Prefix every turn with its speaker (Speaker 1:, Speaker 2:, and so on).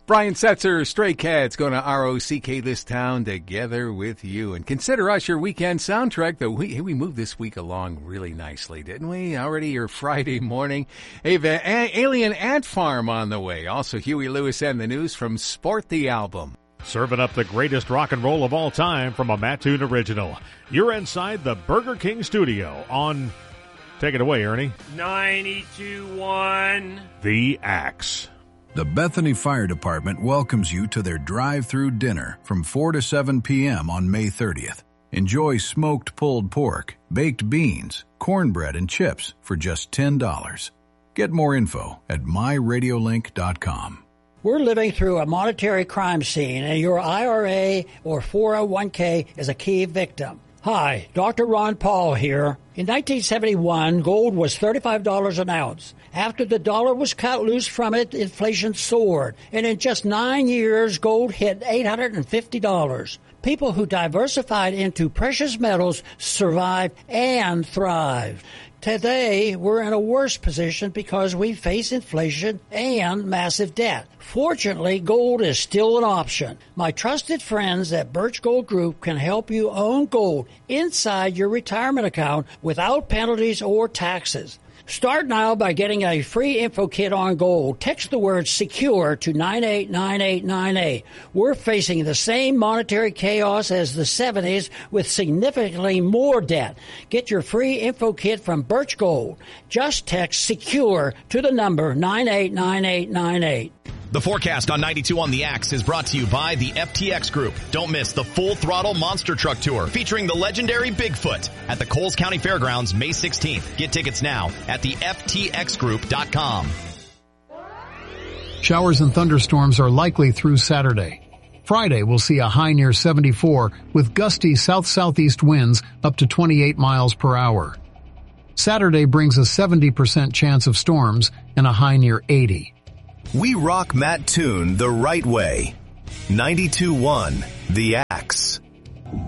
Speaker 1: Brian Setzer, Stray Cats, going to ROCK this town together with you. And consider us your weekend soundtrack. Though we moved this week along really nicely, didn't we? Already your Friday morning. Hey, Alien Ant Farm on the way. Also, Huey Lewis and the News from Sport the Album.
Speaker 2: Serving up the greatest rock and roll of all time from a Matt Toon original. You're inside the Burger King studio on... Take it away, Ernie.
Speaker 3: 92.1
Speaker 2: The Axe.
Speaker 4: The Bethany Fire Department welcomes you to their drive-through dinner from 4 to 7 p.m. on May 30th. Enjoy smoked pulled pork, baked beans, cornbread, and chips for just $10. Get more info at myradiolink.com.
Speaker 5: We're living through a monetary crime scene, and your IRA or 401k is a key victim. Hi, Dr. Ron Paul here. In 1971, gold was $35 an ounce. After the dollar was cut loose from it, inflation soared. And in just 9 years, gold hit $850. People who diversified into precious metals survived and thrived. Today, we're in a worse position because we face inflation and massive debt. Fortunately, gold is still an option. My trusted friends at Birch Gold Group can help you own gold inside your retirement account without penalties or taxes. Start now by getting a free info kit on gold. Text the word SECURE to 989898. We're facing the same monetary chaos as the 70s with significantly more debt. Get your free info kit from Birch Gold. Just text SECURE to the number 989898.
Speaker 6: The forecast on 92 on the Axe is brought to you by the FTX Group. Don't miss the Full Throttle Monster Truck Tour featuring the legendary Bigfoot at the Coles County Fairgrounds May 16th. Get tickets now at the FTXgroup.com.
Speaker 7: Showers and thunderstorms are likely through Saturday. Friday will see a high near 74 with gusty south-southeast winds up to 28 miles per hour. Saturday brings a 70% chance of storms and a high near 80.
Speaker 8: We rock Matt Toon the right way. 92.1 The